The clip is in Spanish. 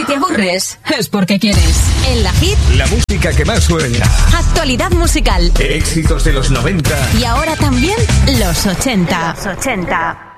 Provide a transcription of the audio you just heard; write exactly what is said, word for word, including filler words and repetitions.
te aburres, es porque quieres. En la Hit, la música que más suena. Actualidad musical. Éxitos de los noventa. Y ahora también los ochenta. Los ochenta.